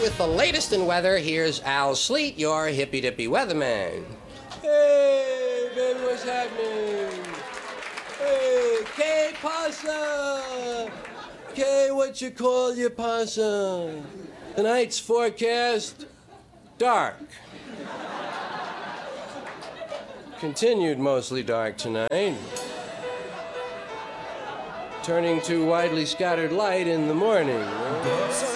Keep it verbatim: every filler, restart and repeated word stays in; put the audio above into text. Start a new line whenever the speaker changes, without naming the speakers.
with the latest in weather, here's Al Sleet, your hippy-dippy weatherman. Hey, baby, what's happening? Hey, ¿qué pasa? ¿Qué, what you call your pasa? Tonight's forecast, dark. Continued mostly dark tonight. Turning to widely scattered light in the morning.